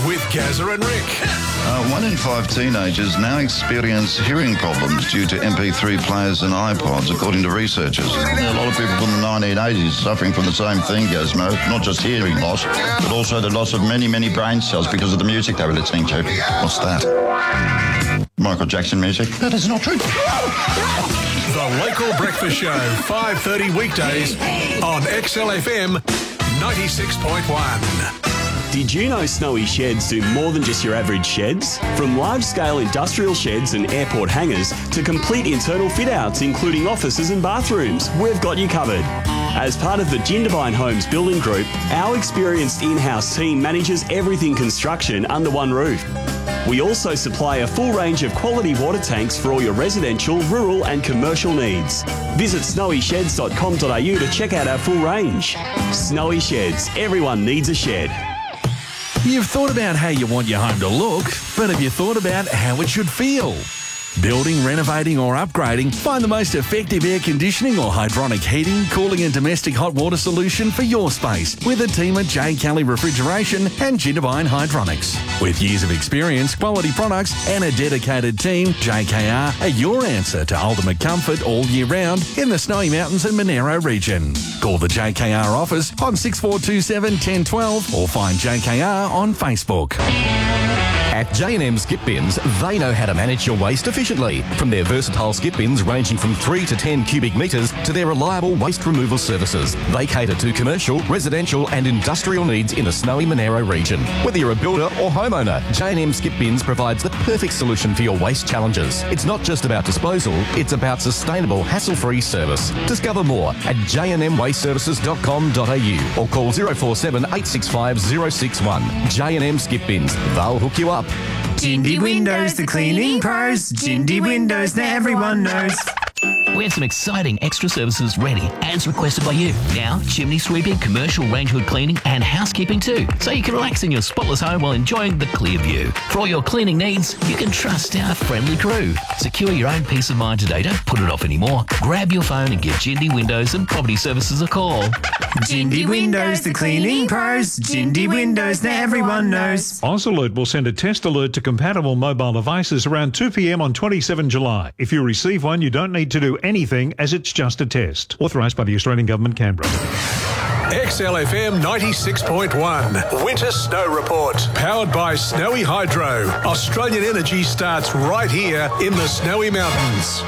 with Gazza and Rick. 1 in 5 teenagers now experience hearing problems due to MP3 players and iPods, according to researchers. There are a lot of people from the 1980s suffering from the same thing, Gazmo. Not just hearing loss, but also the loss of many, many brain cells because of the music they were listening to. What's that? Michael Jackson music? That is not true. The Local Breakfast Show, 5:30 weekdays on XLFM 96.1. Did you know Snowy Sheds do more than just your average sheds? From large-scale industrial sheds and airport hangars to complete internal fit-outs, including offices and bathrooms, we've got you covered. As part of the Jindabyne Homes Building Group, our experienced in-house team manages everything construction under one roof. We also supply a full range of quality water tanks for all your residential, rural and commercial needs. Visit snowysheds.com.au to check out our full range. Snowy Sheds. Everyone needs a shed. You've thought about how you want your home to look, but have you thought about how it should feel? Building, renovating or upgrading, find the most effective air conditioning or hydronic heating, cooling and domestic hot water solution for your space with a team at J. Kelly Refrigeration and Jindabyne Hydronics. With years of experience, quality products and a dedicated team, JKR are your answer to ultimate comfort all year round in the Snowy Mountains and Monero region. Call the JKR office on 6427 1012 or find JKR on Facebook. At J&M Skip Bins, they know how to manage your waste efficiently. From their versatile skip bins ranging from 3 to 10 cubic metres to their reliable waste removal services, they cater to commercial, residential and industrial needs in the Snowy Monero region. Whether you're a builder or homeowner, J&M Skip Bins provides the perfect solution for your waste challenges. It's not just about disposal, it's about sustainable, hassle-free service. Discover more at jnmwasteservices.com.au or call 047 865 061. J&M Skip Bins, they'll hook you up. Jindy Windows, the cleaning pros. Jindy Windows, now everyone knows. We have some exciting extra services ready as requested by you. Now, chimney sweeping, commercial range hood cleaning and housekeeping too. So you can relax in your spotless home while enjoying the clear view. For all your cleaning needs, you can trust our friendly crew. Secure your own peace of mind today. Don't put it off anymore. Grab your phone and give Jindy Windows and Property Services a call. Jindy Windows, the cleaning pros. Jindy Windows, now everyone knows. Ausalert will send a test alert to compatible mobile devices around 2 p.m. on 27 July. If you receive one, you don't need to do anything as it's just a test. Authorised by the Australian Government, Canberra. XLFM 96.1 Winter Snow Report. Powered by Snowy Hydro. Australian energy starts right here in the Snowy Mountains.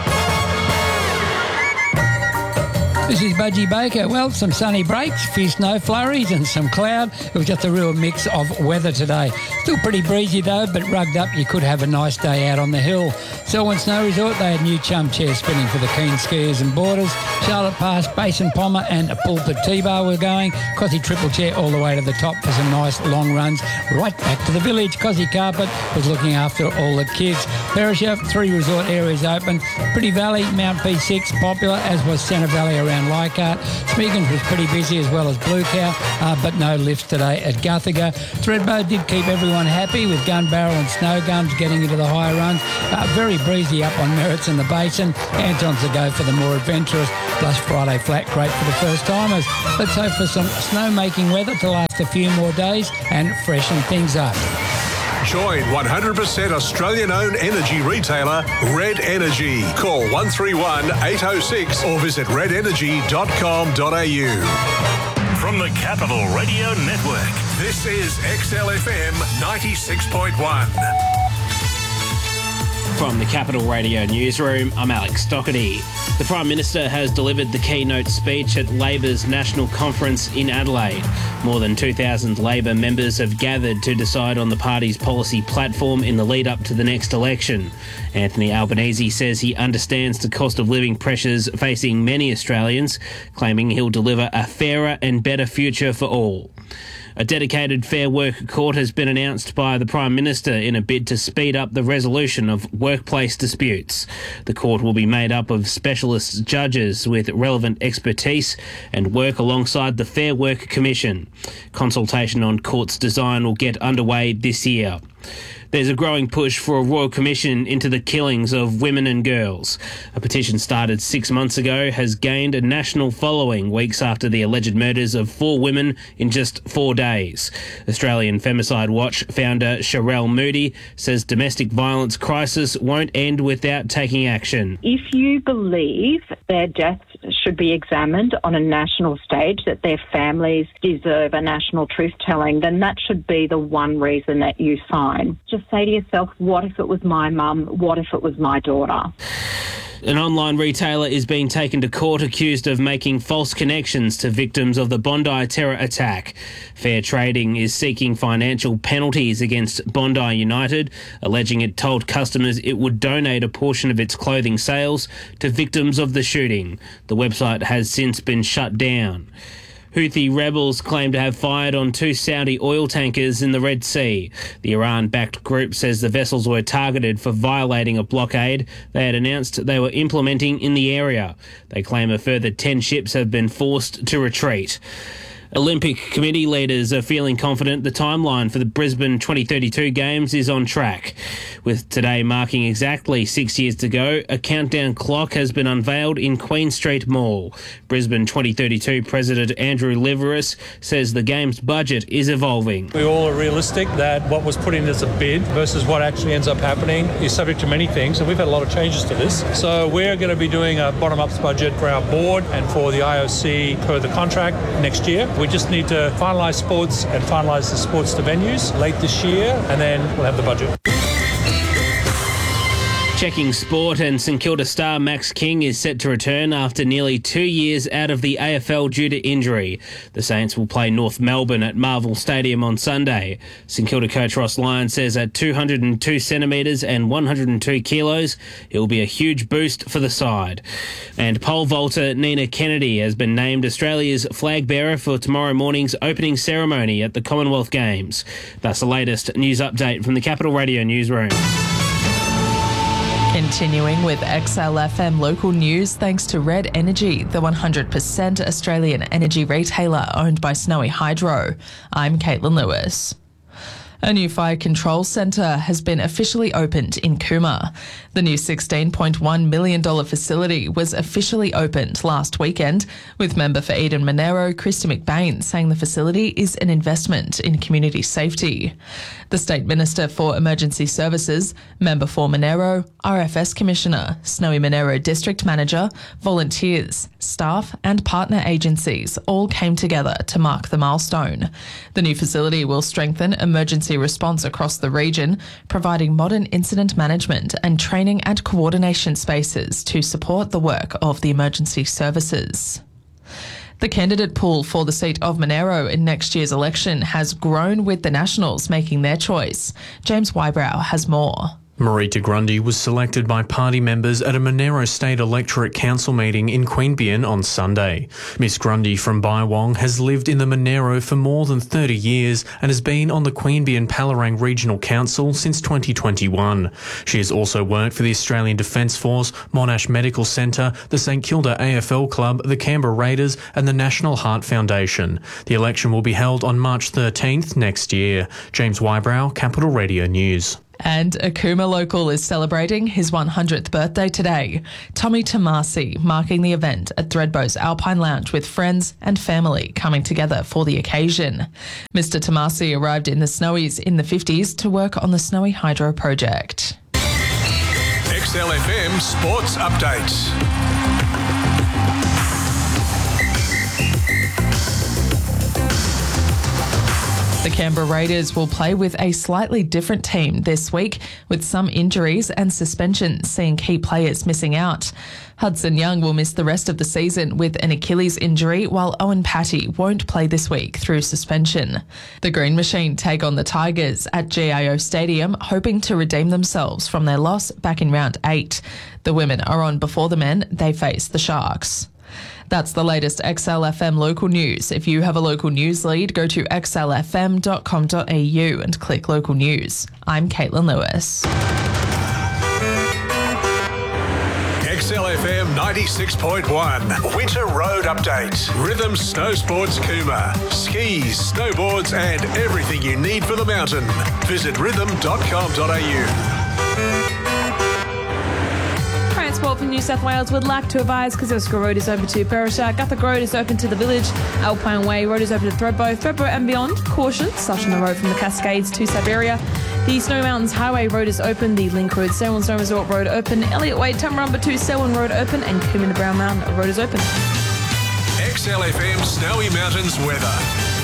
This is Budgie Baker. Well, some sunny breaks, few snow flurries and some cloud. It was just a real mix of weather today. Still pretty breezy though, but rugged up you could have a nice day out on the hill. Selwyn Snow Resort, they had new chum chairs spinning for the keen skiers and boarders. Charlotte Pass, Basin Pommer and a Pulpit T-Bar were going. Cosy Triple Chair all the way to the top for some nice long runs right back to the village. Cosy Carpet was looking after all the kids. Perisher, 3 resort areas open. Pretty Valley, Mount P6 popular, as was Centre Valley around Leichhardt. Smeagans was pretty busy as well as Blue Cow, but no lifts today at Guthaga. Thredbo did keep everyone happy with gun barrel and snow guns getting into the higher runs. Very breezy up on Merritts and the Basin. Anton's the go for the more adventurous. Plus Friday flat great for the first timers. Let's hope for some snow-making weather to last a few more days and freshen things up. Join 100% Australian-owned energy retailer Red Energy. Call 131 806 or visit redenergy.com.au. From the Capital Radio Network, this is XLFM 96.1. From the Capital Radio Newsroom, I'm Alex Doherty. The Prime Minister has delivered the keynote speech at Labor's National Conference in Adelaide. More than 2,000 Labor members have gathered to decide on the party's policy platform in the lead-up to the next election. Anthony Albanese says he understands the cost of living pressures facing many Australians, claiming he'll deliver a fairer and better future for all. A dedicated Fair Work Court has been announced by the Prime Minister in a bid to speed up the resolution of workplace disputes. The court will be made up of specialist judges with relevant expertise and work alongside the Fair Work Commission. Consultation on court's design will get underway this year. There's a growing push for a royal commission into the killings of women and girls. A petition started 6 months ago has gained a national following weeks after the alleged murders of 4 women in just 4 days. Australian Femicide Watch founder Sherelle Moody says domestic violence crisis won't end without taking action. If you believe their deaths should be examined on a national stage, that their families deserve a national truth-telling, then that should be the one reason that you sign. Just say to yourself, what if it was my mum? What if it was my daughter? An online retailer is being taken to court accused of making false connections to victims of the Bondi terror attack. Fair Trading is seeking financial penalties against Bondi United, alleging it told customers it would donate a portion of its clothing sales to victims of the shooting. The website has since been shut down. Houthi rebels claim to have fired on 2 Saudi oil tankers in the Red Sea. The Iran-backed group says the vessels were targeted for violating a blockade they had announced they were implementing in the area. They claim a further 10 ships have been forced to retreat. Olympic Committee leaders are feeling confident the timeline for the Brisbane 2032 Games is on track. With today marking exactly 6 years to go, a countdown clock has been unveiled in Queen Street Mall. Brisbane 2032 President Andrew Liveris says the Games budget is evolving. We all are realistic that what was put in as a bid versus what actually ends up happening is subject to many things, and we've had a lot of changes to this. So we're going to be doing a bottom-up budget for our board and for the IOC per the contract next year. We just need to finalise sports and finalise the sports to venues late this year, and then we'll have the budget. Checking sport, and St Kilda star Max King is set to return after nearly 2 years out of the AFL due to injury. The Saints will play North Melbourne at Marvel Stadium on Sunday. St Kilda coach Ross Lyon says at 202 centimetres and 102 kilos, it will be a huge boost for the side. And pole vaulter Nina Kennedy has been named Australia's flag bearer for tomorrow morning's opening ceremony at the Commonwealth Games. That's the latest news update from the Capital Radio newsroom. Continuing with XLFM local news, thanks to Red Energy, the 100% Australian energy retailer owned by Snowy Hydro. I'm Caitlin Lewis. A new fire control centre has been officially opened in Cooma. The new $16.1 million facility was officially opened last weekend, with member for Eden Monero, Christy McBain, saying the facility is an investment in community safety. The State Minister for Emergency Services, member for Monero, RFS Commissioner, Snowy Monero District Manager, volunteers, staff and partner agencies all came together to mark the milestone. The new facility will strengthen emergency response across the region, providing modern incident management and training and coordination spaces to support the work of the emergency services. The candidate pool for the seat of Monero in next year's election has grown, with the Nationals making their choice. James Wybrow has more. Marita Grundy was selected by party members at a Monero State Electorate Council meeting in Queanbeyan on Sunday. Miss Grundy from Bywong has lived in the Monero for more than 30 years and has been on the Queanbeyan Palerang Regional Council since 2021. She has also worked for the Australian Defence Force, Monash Medical Centre, the St Kilda AFL Club, the Canberra Raiders and the National Heart Foundation. The election will be held on March 13th next year. James Wybrow, Capital Radio News. And a Cooma local is celebrating his 100th birthday today. Tommy Tomasi marking the event at Thredbo's Alpine Lounge with friends and family coming together for the occasion. Mr. Tomasi arrived in the Snowies in the 50s to work on the Snowy Hydro project. XLFM Sports Updates. The Canberra Raiders will play with a slightly different team this week, with some injuries and suspensions seeing key players missing out. Hudson Young will miss the rest of the season with an Achilles injury, while Owen Patty won't play this week through suspension. The Green Machine take on the Tigers at GIO Stadium, hoping to redeem themselves from their loss back in round 8. The women are on before the men. They face the Sharks. That's the latest XLFM local news. If you have a local news lead, go to xlfm.com.au and click local news. I'm Caitlin Lewis. XLFM 96.1. Winter Road Update. Rhythm Snow Sports Cooma. Skis, snowboards and everything you need for the mountain. Visit rhythm.com.au. Transport from New South Wales would like to advise Kosciuszko Road is open to Perisher, Guthrie Road is open to the village, Alpine Way Road is open to Thredbo and beyond. Caution, such on the road from the Cascades to Siberia. The Snowy Mountains Highway Road is open, the Link Road, Selwyn Snow Resort Road open, Elliott Way, Tumbarumba to Selwyn Road open, and Coomera Brown Mountain Road is open. XLFM Snowy Mountains weather.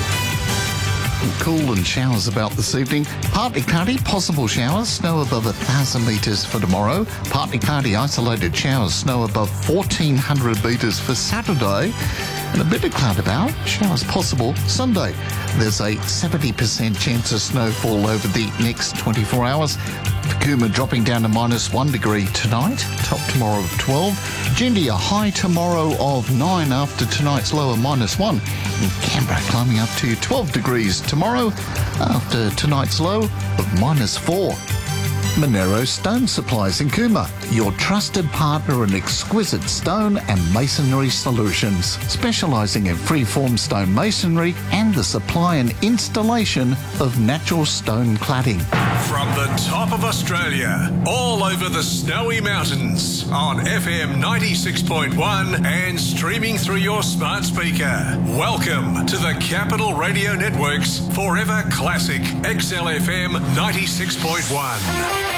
Cool and showers about this evening. Partly cloudy, possible showers, snow above 1,000 metres for tomorrow. Partly cloudy, isolated showers, snow above 1,400 metres for Saturday. And a bit of cloud about, showers possible Sunday. There's a 70% chance of snowfall over the next 24 hours. Cooma dropping down to -1 degree tonight, top tomorrow of 12. Jindy a high tomorrow of 9 after tonight's low of -1. And Canberra climbing up to 12 degrees tomorrow after tonight's low of -4. Monero Stone Supplies in Cooma, your trusted partner in exquisite stone and masonry solutions, specialising in freeform stone masonry and the supply and installation of natural stone cladding. From the top of Australia, all over the Snowy Mountains, on FM 96.1 and streaming through your smart speaker. Welcome to the Capital Radio Network's Forever Classic XLFM 96.1.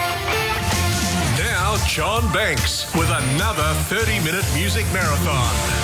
Now, John Banks with another 30-minute music marathon.